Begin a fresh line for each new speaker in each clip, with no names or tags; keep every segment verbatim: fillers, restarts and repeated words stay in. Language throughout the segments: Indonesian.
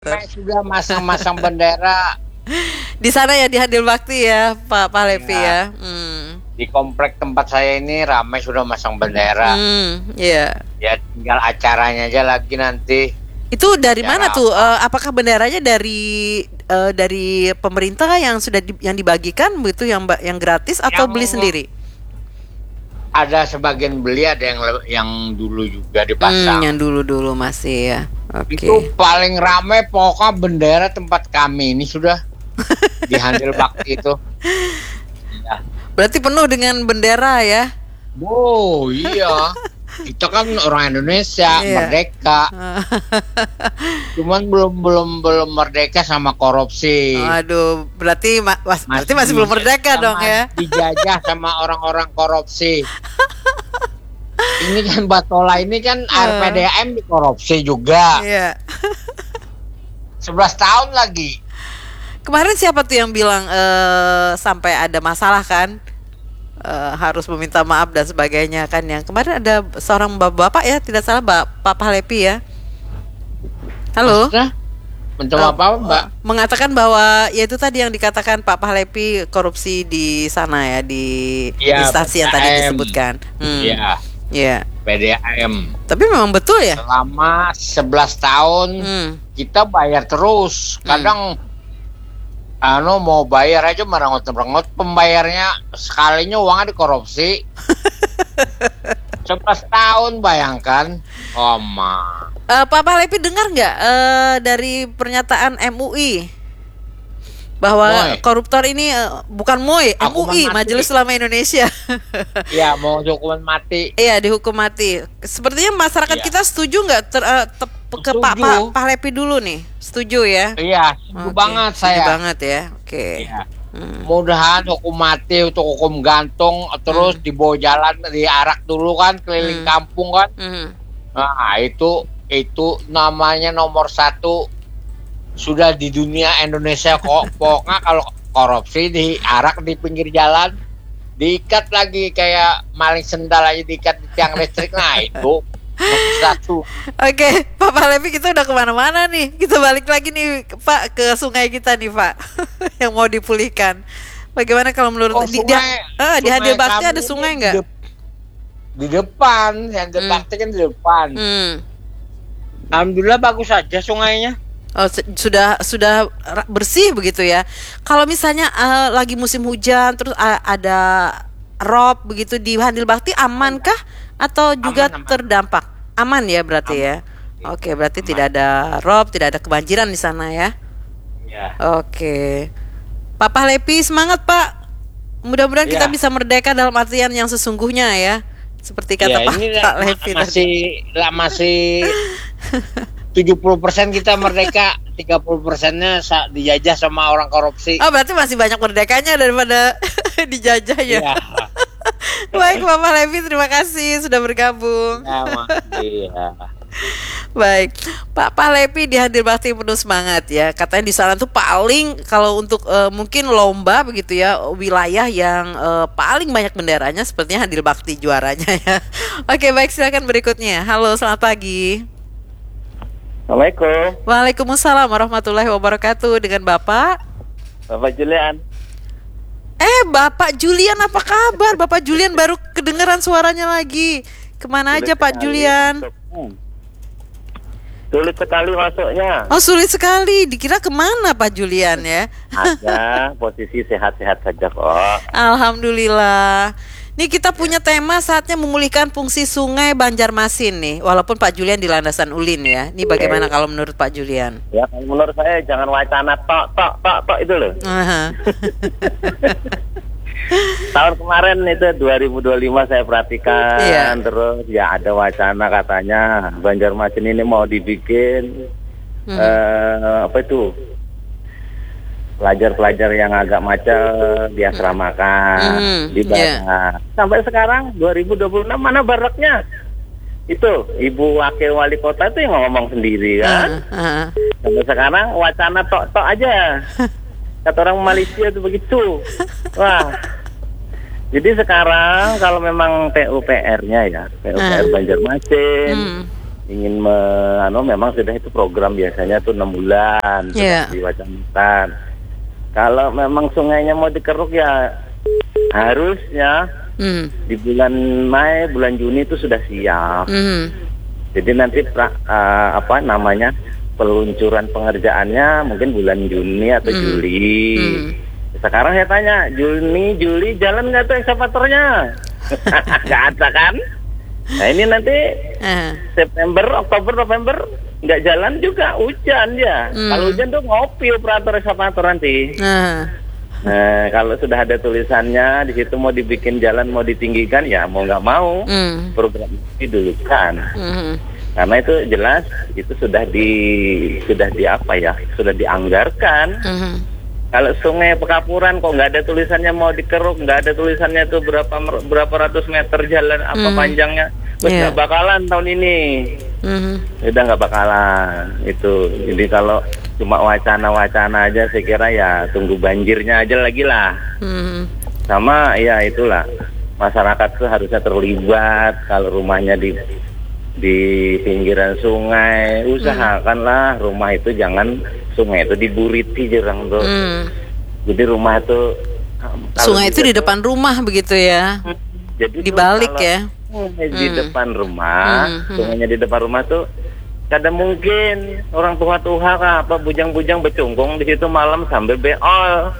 Saya sudah masang-masang bendera
di sana ya, di Handil Bakti ya, Pak Pak Levi ya. ya. Hmm.
Di komplek tempat saya ini ramai sudah masang bendera.
Hmm, iya.
Ya tinggal acaranya aja lagi nanti.
Itu dari
Acara
mana tuh?
apa?
Uh, apakah benderanya dari uh, dari pemerintah yang sudah di, yang dibagikan begitu, yang yang gratis atau
Yang-
beli sendiri?
Ada sebagian beli, ada yang le- yang dulu juga
Hmm,
dipasang.
yang dulu-dulu masih ya. Oke.
Itu paling ramai pokoknya bendera tempat kami ini sudah di Handil Bakti itu. Ya.
Berarti penuh dengan bendera ya.
Oh iya, kita kan orang Indonesia,
Iya.
merdeka. Cuman belum belum belum merdeka sama korupsi.
Aduh, berarti ma- mas- berarti masih belum merdeka
sama
dong ya.
Dijajah sama orang-orang korupsi. Ini kan Batola ini kan R P D M dikorupsi juga.
Iya.
sebelas tahun lagi.
Kemarin siapa tuh yang bilang eh, sampai ada masalah kan? Eh, harus meminta maaf dan sebagainya kan, yang kemarin ada seorang bapak ya, tidak salah Pak Pahlepi ya. Halo.
Nah, mencoba
Eh,
apa, Mbak?
Mengatakan bahwa ya itu tadi yang dikatakan Pak Pahlepi korupsi di sana ya, di
Iya,
instansi yang tadi
P D A M.
disebutkan. Hmm.
Iya,
Iya.
P D A M.
Tapi memang betul ya.
Selama sebelas tahun
Hmm.
kita bayar terus. Kadang anu mau bayar aja merengut-merengut, pembayarnya sekalinya uangnya dikorupsi. sebelas tahun bayangkan. Oh ma.
Eh, Pak Pahlepi dengar nggak eh, dari pernyataan M U I bahwa
Moy.
koruptor ini eh, bukan M U I, M U I,
Hukuman mati.
Majelis Ulama Indonesia.
Ya mau hukuman mati.
Iya, dihukum mati. Sepertinya masyarakat
Iya.
kita setuju nggak ter- eh, te- ke Pak
Setuju.
Pak Pahlepi dulu nih? Setuju ya?
Iya, setuju
Oke,
banget
setuju
saya.
banget ya. Oke.
Iya.
Hmm.
Mudahan hukum mati untuk hukum gantung terus dibawa jalan, diarak dulu kan keliling
Hmm.
kampung kan.
Hmm.
Nah itu itu namanya nomor satu sudah di dunia Indonesia kok. Pokoknya kalau korupsi diarak di pinggir jalan, diikat lagi kayak maling sendal aja, diikat di tiang listrik. Nah itu nomor satu.
Oke, Pak Pahlepi, kita udah kemana-mana nih. Kita balik lagi nih Pak ke sungai kita nih Pak, yang mau dipulihkan. Bagaimana kalau menurut
Oh,
di, di,
sungai-
eh, di Handil
sungai
Bakti
kami
ada
ini
sungai
di
nggak?
dep- Di depan, yang
Hmm.
Bakti kan di depan.
Hmm.
Alhamdulillah bagus saja sungainya.
Oh, se- sudah sudah ra- bersih begitu ya. Kalau misalnya eh, lagi musim hujan terus a- ada rob begitu di Handil Bakti, amankah atau juga
Aman, aman.
terdampak? Aman ya berarti
Aman.
ya. Oke, berarti
Aman.
tidak ada rob, tidak ada kebanjiran di sana ya.
Ya.
Oke. Pak Pahlepi, semangat Pak. Mudah-mudahan
Ya.
kita bisa merdeka dalam artian yang sesungguhnya ya. Seperti kata
Ya,
Pak,
ini
Pak
lah-
Levi tadi.
masih lah masih tujuh puluh persen kita merdeka, tiga puluh persennya sa- dijajah sama orang korupsi.
Oh, berarti masih banyak merdekanya daripada dijajah ya.
Iya.
Baik, Bapak Levi, terima kasih sudah bergabung.
Ya, Ma. Iya.
Baik, Pak Pak Levi di Handil Bakti penuh semangat ya. Katanya di sana tuh paling kalau untuk eh, mungkin lomba begitu ya, wilayah yang eh, paling banyak benderanya sepertinya Handil Bakti juaranya ya. Oke, baik, silakan berikutnya. Halo, selamat pagi.
Assalamualaikum,
Waalaikumsalam warahmatullahi wabarakatuh. Dengan Bapak
Bapak Julian.
Eh, Bapak Julian, apa kabar? Bapak Julian baru kedengeran suaranya lagi. Kemana aja
Sulit
Pak
sekali
Julian?
masuk. Hmm. Sulit sekali masuknya.
Oh, sulit sekali. Dikira kemana Pak Julian ya?
Ada posisi sehat-sehat saja kok.
Alhamdulillah. Nih kita punya tema saatnya memulihkan fungsi sungai Banjarmasin nih. Walaupun Pak Julian di landasan Ulin ya. Ini bagaimana kalau menurut Pak Julian?
Ya, kalau menurut saya jangan wacana tok tok tok tok itu loh.
Aha.
Tahun kemarin itu dua ribu dua puluh lima saya perhatikan,
Iya.
terus ya ada wacana katanya Banjarmasin ini mau dibikin
Mhm.
eh, apa itu? Pelajar-pelajar yang agak macet diasramakan,
Mhm,
di barak. Sampai sekarang dua ribu dua puluh enam mana baraknya? Itu Ibu Wakil Wali Kota itu yang ngomong sendiri kan.
Aha, aha.
Sampai sekarang wacana tok-tok aja. Kata orang Malaysia itu begitu. Wah. Jadi sekarang kalau memang P U P R-nya ya, P U P R
Ah.
Banjarmasin,
Hmm.
ingin me, anu, memang sudah itu program biasanya tuh enam bulan
Iya.
sudah diwacanakan. Kalau memang sungainya mau dikeruk ya harusnya
Hmm.
di bulan Mei, bulan Juni itu sudah siap.
Hmm.
Jadi nanti pra, uh, apa namanya peluncuran pengerjaannya mungkin bulan Juni atau
Hmm.
Juli.
Hmm.
Sekarang saya tanya, Juni, Juli jalan nggak tuh ekskavatornya? Nggak ada kan? Nah ini nanti
Ah.
September, Oktober, November nggak jalan juga, hujan ya.
Hmm.
Kalau hujan tuh ngopi operator ekskavator nanti.
Ah.
Nah kalau sudah ada tulisannya di situ mau dibikin jalan, mau ditinggikan ya mau nggak mau
Hmm.
program itu didulukan.
Hmm.
Karena itu jelas itu sudah di sudah di apa ya, sudah dianggarkan.
Hmm.
Kalau sungai Pekapuran kok nggak ada tulisannya mau dikeruk, nggak ada tulisannya tuh berapa mer- berapa ratus meter jalan apa
Hmm.
panjangnya, terus
Iya.
nggak bakalan tahun ini,
Hmm.
udah nggak bakalan itu. Jadi kalau cuma wacana-wacana aja, saya kira ya tunggu banjirnya aja lagi lah.
Hmm.
Sama ya itulah masyarakat tuh harusnya terlibat. Kalau rumahnya di di pinggiran sungai, usahakanlah rumah itu jangan sungai itu diburiti jurang tuh.
Hmm.
Jadi rumah itu kalau
Sungai itu di
bisa tuh,
depan rumah begitu ya.
jadi tuh
Dibalik
kalau
ya.
sungai di
Hmm.
depan rumah,
Hmm, hmm.
sungainya di depan rumah tuh kadang mungkin orang tua-tua kah, apa bujang-bujang becungkung di situ malam sambil beol.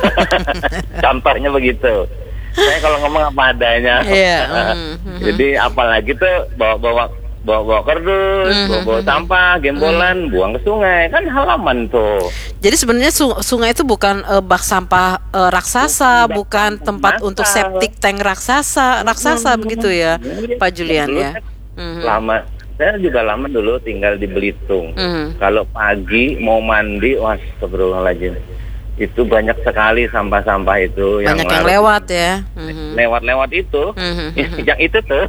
Contohnya begitu. Saya kalau ngomong apa adanya.
Iya. Hmm, hmm.
Jadi apalagi tuh bawa-bawa bawa-bawa kardus,
Hmm,
bawa-bawa
hmm,
sampah, gembolan, buang ke sungai, kan halaman tuh.
Jadi sebenarnya su- sungai itu bukan eh, bak sampah eh, raksasa,
Bukan
bukan
bak
tempat
sampah
untuk
massal.
septic tank raksasa, raksasa
Hmm.
begitu ya,
Iya,
Pak Julian
dulu
ya.
kan
Mhm.
Lama, saya juga lama dulu tinggal di Belitung.
Mhm.
Kalau pagi mau mandi, wah astagfirullahaladzim, itu banyak sekali sampah-sampah itu
Banyak yang
larut.
lewat ya. Mhm.
Lewat-lewat itu,
Mhm.
yang itu tuh.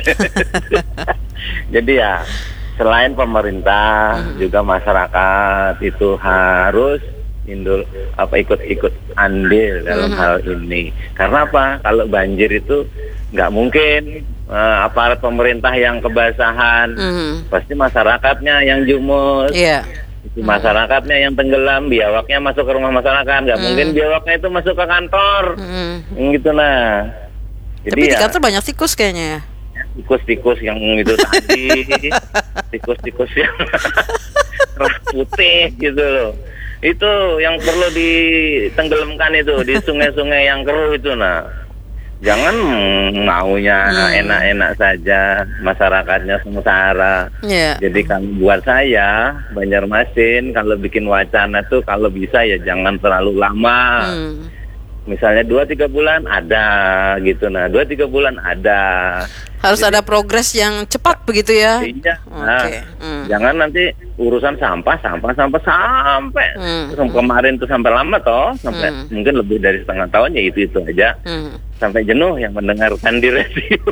Jadi ya selain pemerintah juga masyarakat itu harus indul apa ikut-ikut andil dalam hal ini. Karena apa? Kalau banjir itu nggak mungkin eh, aparat pemerintah yang kebasahan,
Mhm.
pasti masyarakatnya yang jumus.
Iya.
Itu masyarakatnya yang tenggelam, biawaknya masuk ke rumah masyarakat, nggak
Hmm.
mungkin biawaknya itu masuk ke kantor,
Mhm.
gitu nah. Jadi
Tapi di
ya
kantor banyak tikus kayaknya ya.
tikus-tikus yang itu tadi, tikus-tikus yang merah putih gitu loh. Itu yang perlu ditenggelamkan itu di sungai-sungai yang keruh itu nah. Jangan maunya
Hmm.
enak-enak saja, masyarakatnya sengsara.
Iya.
Jadi kan buat saya Banjarmasin kalau bikin wacana tuh kalau bisa ya jangan terlalu lama.
Hmm.
Misalnya dua tiga bulan ada gitu nah, dua tiga bulan ada.
Harus ada progres yang cepat begitu ya.
Iya.
Oke.
Nah,
Hmm.
jangan nanti urusan sampah, sampah, sampah sampai
Hmm.
Terus kemarin tuh sampai lama toh, sampai
Hmm.
mungkin lebih dari setengah tahun ya itu itu aja.
Hmm.
Sampai jenuh yang mendengarkan di radio.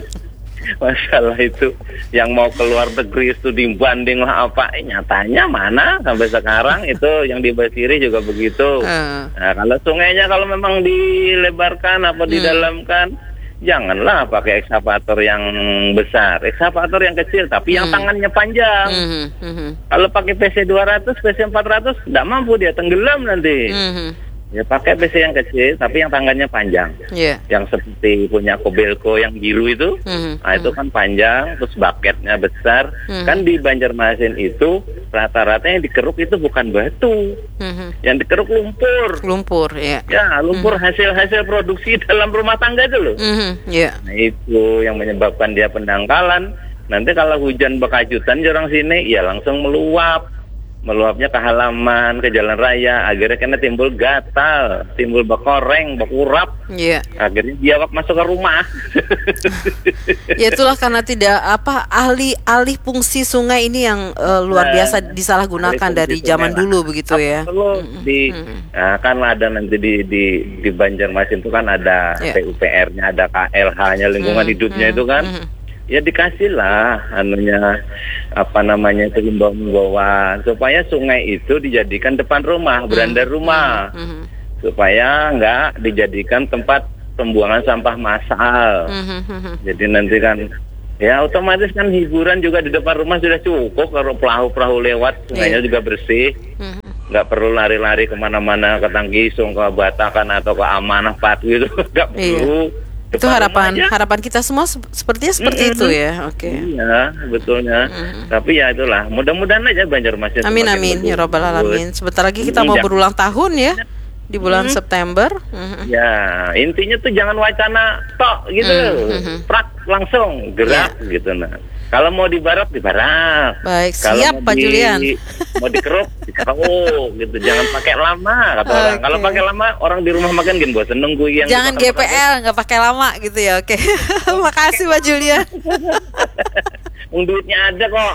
Masalah itu yang mau keluar negeri studi banding lah apa, eh, nyatanya mana sampai sekarang itu yang di Basiri juga begitu.
Ah.
Nah, kalau sungainya kalau memang dilebarkan apa
Hmm.
didalamkan, janganlah pakai ekskavator yang besar, ekskavator yang kecil tapi yang
Hmm.
tangannya panjang.
Mhm. Mhm.
Kalau pakai P C dua ratus, P C empat ratus tidak mampu dia tenggelam nanti.
Mhm.
Ya pakai P C yang kecil tapi yang tangannya panjang.
Iya.
Yang seperti punya Kobelco yang biru itu,
Mhm.
nah itu kan panjang, terus bucketnya besar.
Hmm.
Kan di Banjarmasin itu rata-rata yang dikeruk itu bukan batu,
Mhm.
yang dikeruk lumpur.
Lumpur ya.
Ya, lumpur hasil-hasil produksi dalam rumah tangga itu loh.
Mhm. Iya.
Nah itu yang menyebabkan dia pendangkalan. Nanti kalau hujan bekajutan di orang sini, ya langsung meluap. Meluapnya ke halaman, ke jalan raya. Akhirnya kena timbul gatal, timbul bekoreng, bekurap.
Iya.
Akhirnya biawak masuk ke rumah.
Ya itulah karena tidak apa ahli alih fungsi sungai ini yang eh, luar
Nah,
biasa disalahgunakan
alih fungsi
dari
sungai
zaman
lah.
dulu begitu ya.
Perlu di, nah, kan ada nanti di di di Banjarmasin itu kan ada
Ya.
P U P R-nya, ada K L H-nya, lingkungan
Hmm,
hidupnya
hmm,
itu kan.
hmm.
Ya dikasih lah anunya apa namanya itu himbauan supaya sungai itu dijadikan depan rumah, beranda rumah,
Mhm.
supaya nggak dijadikan tempat pembuangan sampah massal.
Mhm. Mhm.
Jadi nanti kan Ya otomatis kan hiburan juga di depan rumah sudah cukup. Kalau perahu-perahu lewat, sungainya
Iya.
juga bersih.
Mhm.
Nggak perlu lari-lari kemana-mana ke Tangkisung, ke Batakan atau ke Amanah Pati gitu. Nggak
Iya.
perlu.
Itu
Depan
harapan
rumah aja.
harapan kita semua sep- sepertinya seperti
Mm-mm.
itu ya. Oke.
Iya, betulnya.
Mhm.
Tapi ya itulah, mudah-mudahan aja Banjarmasin
Amin
semakin
amin ya
bagus.
robbal alamin. Sebentar lagi kita
Mm,
mau
jangan-
berulang tahun ya di bulan
Mm.
September. Mhm.
Ya, intinya tuh jangan wacana tok gitu,
Mm, mhm.
prak langsung gerak gitu nah. Kalau mau di barat di barat.
Baik,
Kalau
siap
mau
Pak
di-
Julian.
Mau dikeruk, dikeruk gitu. Jangan pakai lama kata orang.
Oke.
Kalau pakai lama orang di rumah makan gini bosan nunggu yang
Jangan G P L, nggak pakai lama gitu ya. Oke. Makasih Pak Julian.
Yang duitnya ada kok.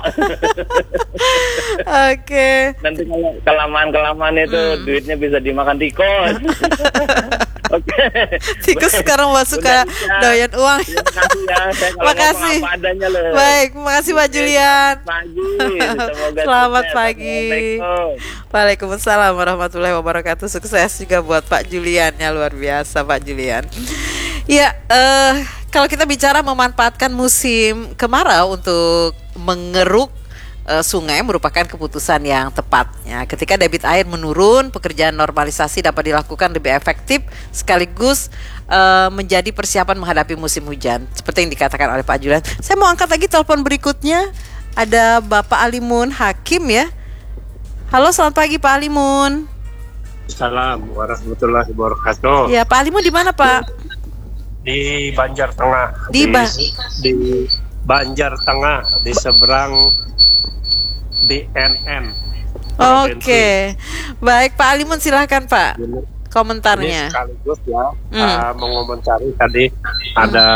Oke.
Nanti kalau kelamaan-kelamaan itu
Hmm.
duitnya bisa dimakan tikus. Oke.
Tikus sekarang mau suka
Bunda Ica.
doyan uang.
Terima kasih ya. Saya kalau
Makasih.
ngomong apa adanya loh.
Baik, makasih Pak Julian.
Pagi. Semoga
Selamat
sukses.
pagi.
Assalamualaikum.
Waalaikumsalam warahmatullahi wabarakatuh. Sukses juga buat Pak Julian ya, luar biasa Pak Julian. Ya, eh kalau kita bicara memanfaatkan musim kemarau untuk mengeruk eh, sungai merupakan keputusan yang tepat. Ya, ketika debit air menurun, pekerjaan normalisasi dapat dilakukan lebih efektif sekaligus eh, menjadi persiapan menghadapi musim hujan. Seperti yang dikatakan oleh Pak Julian. Saya mau angkat lagi telepon berikutnya. Ada Bapak Alimun Hakim ya. Halo, selamat pagi Pak Alimun.
Assalamualaikum warahmatullahi wabarakatuh.
Ya, Pak Alimun di mana Pak?
Di Banjar Tengah.
Di Ba-
di Banjar Tengah di seberang B N N.
Oke, baik Pak Alimun silahkan Pak
Ini, ini
komentarnya.
sekaligus ya
Hmm.
uh, mengomentari tadi ada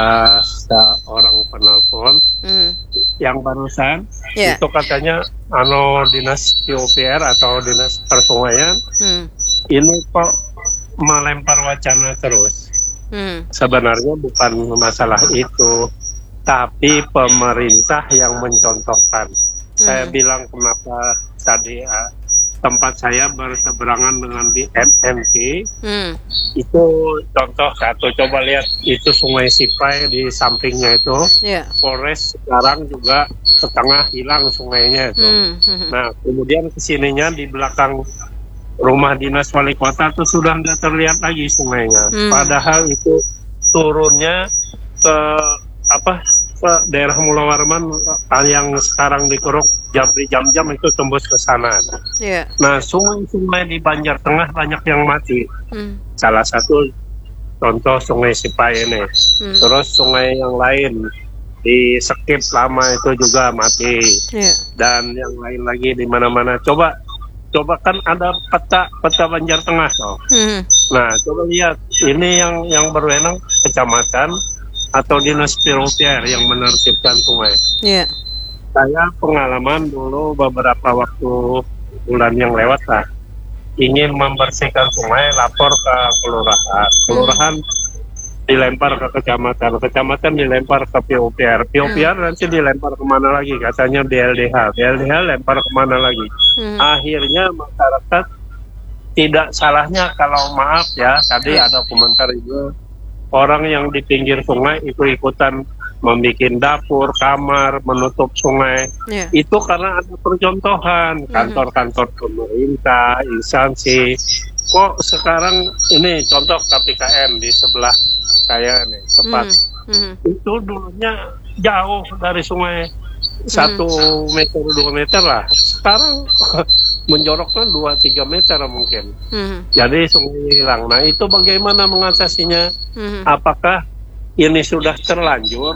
seorang penelpon
Hmm.
yang barusan
Ya.
itu katanya ano dinas P U P R atau dinas persungaian
Hmm.
ini kok melempar wacana terus.
Hmm.
Sebenarnya bukan masalah itu, tapi pemerintah yang mencontohkan. Saya
Hmm.
bilang kenapa tadi uh, tempat saya berseberangan dengan di M N T,
Hmm.
itu contoh satu, coba lihat itu Sungai Sipai di sampingnya itu,
Ya.
Polres sekarang juga setengah hilang sungainya itu.
Hmm. Hmm.
Nah, kemudian kesininya di belakang rumah dinas wali kota tuh sudah nggak terlihat lagi sungainya.
Hmm.
Padahal itu turunnya ke apa ke daerah Mula Warman eh, yang sekarang dikeruk Japri jam-jam itu tembus ke sana.
Ya.
Nah, sungai-sungai di Banjar Tengah banyak yang mati.
Hmm.
Salah satu contoh Sungai Sipai ini.
Hmm.
Terus sungai yang lain di Sekip lama itu juga mati.
Ya.
Dan yang lain lagi di mana-mana. Coba coba kan ada peta peta Banjar Tengah toh.
Hmm.
Nah, coba lihat ini yang yang berwenang kecamatan atau dinas P U P R yang menertibkan sungai.
Ya.
Saya pengalaman dulu beberapa waktu bulan yang lewat lah, ingin membersihkan sungai, lapor ke kelurahan. Kelurahan dilempar ke kecamatan, kecamatan dilempar ke P U P R, P U P R nanti dilempar kemana lagi? Katanya B L D H, B L D H lempar kemana lagi?
Hmm.
Akhirnya masyarakat tidak salahnya kalau maaf ya, tadi
Hmm.
ada komentar juga orang yang di pinggir sungai ikut-ikutan membuat dapur, kamar, menutup sungai.
Ya.
Itu karena ada percontohan kantor-kantor pemerintah, instansi. Kok sekarang ini contoh K P K M di sebelah saya nih, tepat.
Hmm. Hmm.
Itu dulunya jauh dari sungai satu meter dua meter lah. Sekarang menjorokkan dua tiga meter mungkin.
Hmm.
Jadi sungai hilang. Nah itu bagaimana mengatasinya?
Hmm.
Apakah ini sudah terlanjur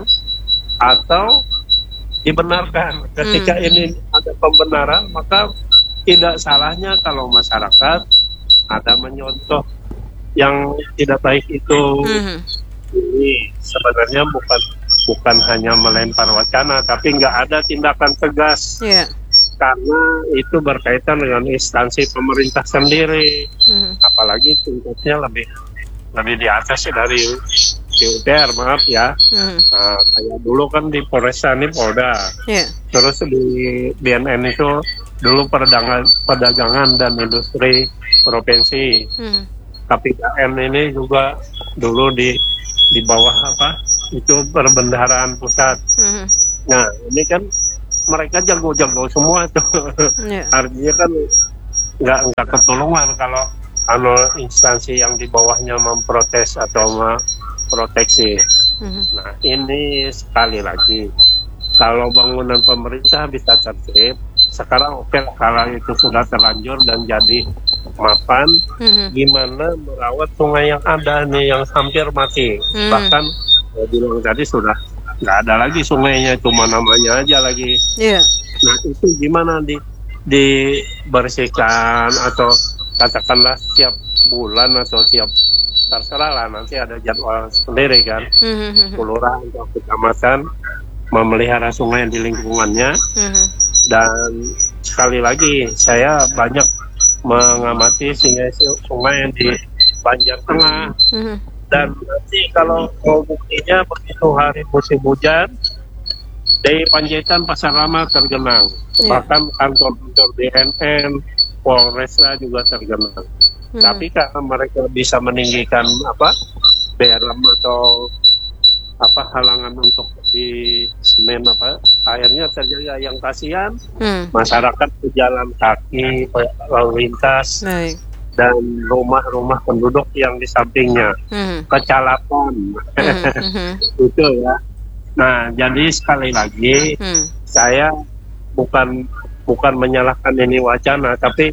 atau dibenarkan? Ketika
Hmm.
ini ada pembenaran, maka tidak salahnya kalau masyarakat ada menyontoh yang tidak baik itu.
Hmm.
Ini sebenarnya bukan bukan hanya melempar wacana, tapi nggak ada tindakan tegas
Ya.
karena itu berkaitan dengan instansi pemerintah sendiri,
Hmm.
apalagi tingkatnya lebih lebih di atas dari P U P R, maaf ya.
Hmm.
Nah, kayak dulu kan di Polresta ini Polda,
Ya.
terus di B N N itu dulu perdagangan perdagangan dan industri provinsi.
Hmm.
K P K N ini juga dulu di di bawah apa itu perbendaharaan pusat.
Mhm.
Nah ini kan mereka jago-jago semua tuh.
Iya.
Artinya kan nggak nggak ketulungan kalau kalau instansi yang di bawahnya memprotes atau memproteksi.
Mhm.
Nah ini sekali lagi kalau bangunan pemerintah bisa tertib, sekarang oke lah kalau itu sudah terlanjur dan jadi mapan,
Mhm.
gimana merawat sungai yang ada nih yang hampir mati.
Hmm.
Bahkan saya bilang tadi sudah nggak ada lagi sungainya, cuma namanya aja lagi.
Iya.
Nah itu gimana di dibersihkan atau katakanlah tiap bulan atau tiap terserah lah, nanti ada jadwal sendiri kan,
Mhm.
kelurahan atau kecamatan memelihara sungai di lingkungannya.
Mhm.
Dan sekali lagi saya banyak mengamati sungai sungai di Banjar Tengah,
Mhm.
dan nanti kalau mau buktinya begitu hari musim hujan di Panjaitan Pasar Lama tergenang,
Iya.
bahkan kantor-kantor B N N Polresta juga tergenang.
Hmm.
Tapi karena mereka bisa meninggikan apa berem atau apa halangan untuk di semen apa airnya terjaga, yang kasihan
Hmm.
masyarakat pejalan kaki lalu lintas
Baik.
dan rumah-rumah penduduk yang di sampingnya
Mhm.
kecalapan.
Mhm. Mhm.
Itu ya. Nah jadi sekali lagi
Hmm.
saya bukan bukan menyalahkan ini wacana, tapi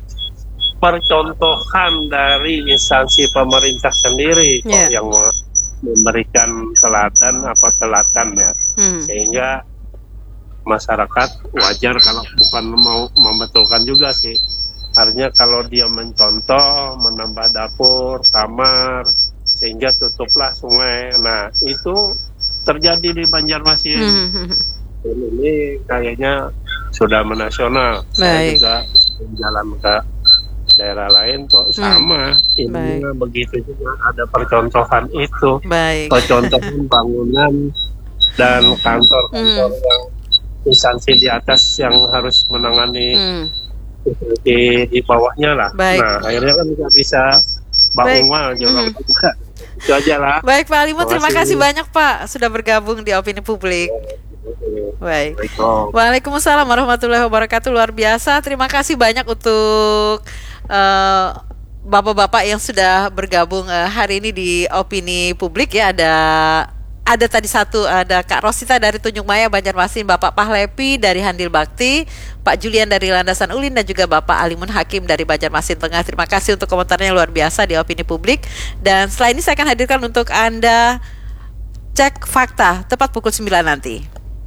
percontohan dari instansi pemerintah sendiri kok
Yeah.
yang memberikan teladan apa teladan ya,
Hmm.
sehingga masyarakat wajar kalau bukan mau membetulkan juga sih. Artinya kalau dia mencontoh menambah dapur, kamar, sehingga tutuplah sungai. Nah itu terjadi di Banjarmasin.
Mhm.
Dan ini kayaknya sudah menasional. Saya
Baik.
juga jalan ke daerah lain kok sama. Ini begitu juga ada percontohan itu,
Baik.
percontohan bangunan dan kantor-kantor
Hmm.
yang instansi di atas yang harus menangani
Hmm.
di di bawahnya lah.
Baik.
Nah akhirnya kan nggak bisa
Baik.
bangun juga.
Mhm.
Itu aja lah.
Baik Pak Alimo, terima
Terima kasih.
kasih banyak Pak sudah bergabung di Opini Publik. Baik.
Assalamualaikum.
Waalaikumsalam warahmatullahi wabarakatuh. Luar biasa. Terima kasih banyak untuk eh, bapak-bapak yang sudah bergabung eh, hari ini di Opini Publik ya. Ada ada tadi satu, ada Kak Rosita dari Tunjung Maya Banjarmasin, Bapak Pahlepi dari Handil Bakti, Pak Julian dari Landasan Ulin, dan juga Bapak Alimun Hakim dari Banjarmasin Tengah. Terima kasih untuk komentarnya luar biasa di Opini Publik. Dan setelah ini saya akan hadirkan untuk Anda cek fakta tepat pukul sembilan nanti.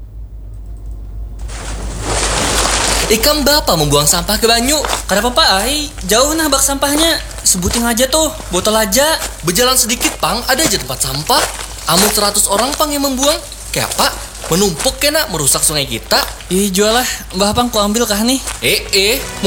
Ikam bapak membuang sampah ke banyu. Kenapa pak ai? Jauh nah bak sampahnya. Sebutin aja tuh, botol aja. Berjalan sedikit pang, ada aja tempat sampah. Amun seratus orang pang yang membuang. Kayak apa? Menumpuk kena merusak sungai kita. Ih jual lah, mbah pang ku ambil kah nih? Eh eh,